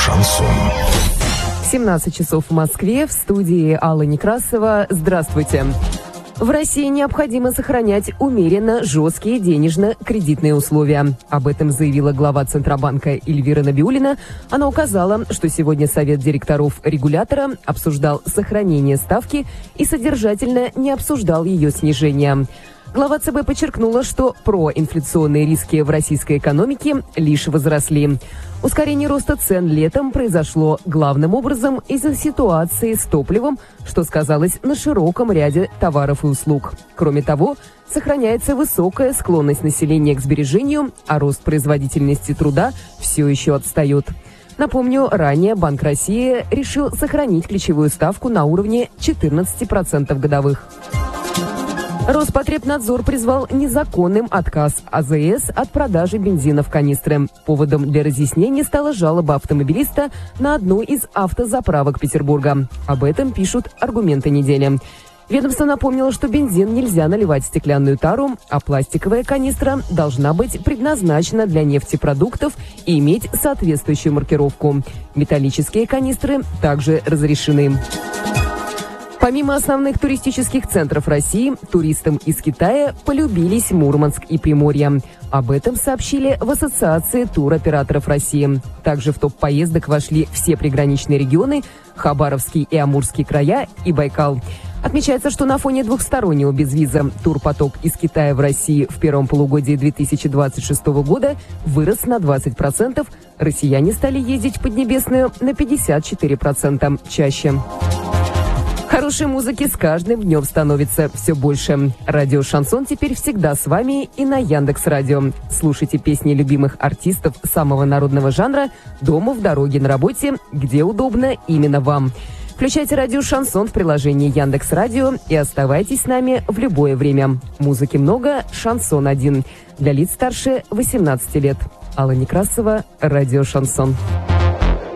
Шансон. 17 часов в Москве, в студии Алла Некрасова. Здравствуйте. В России необходимо сохранять умеренно жесткие денежно-кредитные условия. Об этом заявила глава Центробанка Эльвира Набиуллина. Она указала, что сегодня Совет директоров регулятора обсуждал сохранение ставки и содержательно не обсуждал ее снижение. Глава ЦБ подчеркнула, что проинфляционные риски в российской экономике лишь возросли. Ускорение роста цен летом произошло главным образом из-за ситуации с топливом, что сказалось на широком ряде товаров и услуг. Кроме того, сохраняется высокая склонность населения к сбережению, а рост производительности труда все еще отстает. Напомню, ранее Банк России решил сохранить ключевую ставку на уровне 14% годовых. Роспотребнадзор призвал незаконным отказ АЗС от продажи бензина в канистры. Поводом для разъяснений стала жалоба автомобилиста на одну из автозаправок Петербурга. Об этом пишут «Аргументы недели». Ведомство напомнило, что бензин нельзя наливать в стеклянную тару, а пластиковая канистра должна быть предназначена для нефтепродуктов и иметь соответствующую маркировку. Металлические канистры также разрешены. Помимо основных туристических центров России, туристам из Китая полюбились Мурманск и Приморье. Об этом сообщили в Ассоциации туроператоров России. Также в топ поездок вошли все приграничные регионы, Хабаровский и Амурский края и Байкал. Отмечается, что на фоне двухстороннего безвиза турпоток из Китая в России в первом полугодии 2026 года вырос на 20%. Россияне стали ездить в Поднебесную на 54% чаще. Хорошей музыки с каждым днем становится все больше. Радио «Шансон» теперь всегда с вами и на Яндекс.Радио. Слушайте песни любимых артистов самого народного жанра дома, в дороге, на работе, где удобно именно вам. Включайте радио «Шансон» в приложении Яндекс.Радио и оставайтесь с нами в любое время. Музыки много, шансон один. Для лиц старше 18 лет. Алла Некрасова, радио «Шансон».